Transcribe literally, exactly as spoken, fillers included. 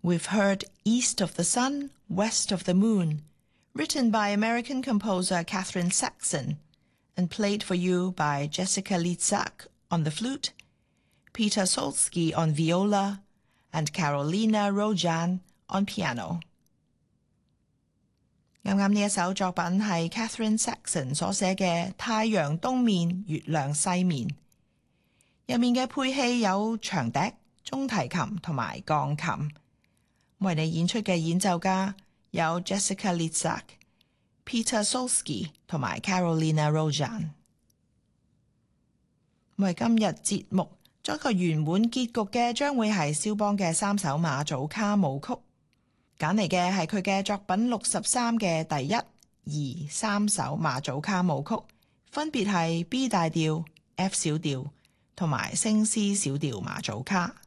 We've heard East of the Sun, West of the Moon, written by American composer Catherine Saxon and played for you by Jessica Litzak on the flute, Peter Solsky on viola, and Carolina Rojan on piano。啱啱呢一首作品係 Catherine Saxon 所寫嘅《太陽東面，月亮西面》，入面嘅配器有長笛、中提琴同埋鋼琴。為你演出嘅演奏家有 Jessica Litzak、Peter Solsky 同埋 Carolina Rojan。為今日節目作一個圓滿結局嘅，將會係肖邦嘅三首馬祖卡舞曲。揀嚟嘅係佢嘅作品六十三嘅第一、二、三首馬祖卡舞曲，分別係 B 大調、F 小調同埋升 C 小調馬祖卡。